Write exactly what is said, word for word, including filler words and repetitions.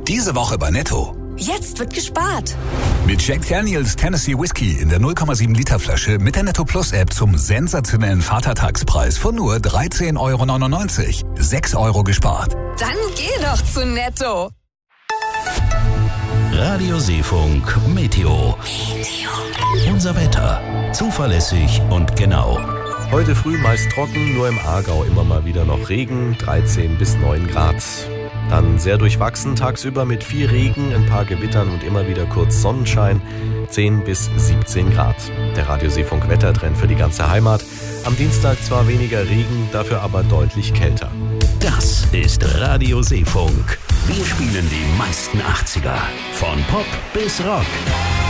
Diese Woche bei Netto. Jetzt wird gespart. Mit Jack Daniels Tennessee Whiskey in der null Komma sieben Liter Flasche mit der Netto Plus App zum sensationellen Vatertagspreis von nur dreizehn Euro neunundneunzig. sechs Euro gespart. Dann geh doch zu Netto. Radio Seefunk Meteo. Meteo. Unser Wetter. Zuverlässig und genau. Heute früh meist trocken, nur im Aargau immer mal wieder noch Regen, dreizehn bis neun Grad. Dann sehr durchwachsen, tagsüber mit viel Regen, ein paar Gewittern und immer wieder kurz Sonnenschein, zehn bis siebzehn Grad. Der Radio Seefunk Wettertrend für die ganze Heimat. Am Dienstag zwar weniger Regen, dafür aber deutlich kälter. Das ist Radio Seefunk. Wir spielen die meisten achtziger. Von Pop bis Rock.